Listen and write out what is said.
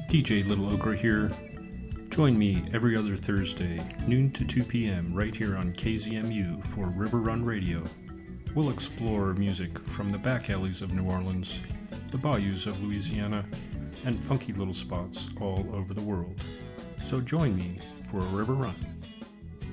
DJ Little Okra here. Join me every other Thursday, noon to 2 p.m. right here on KZMU for River Run Radio. We'll explore music from the back alleys of New Orleans, the bayous of Louisiana, and funky little spots all over the world. So join me for a River Run.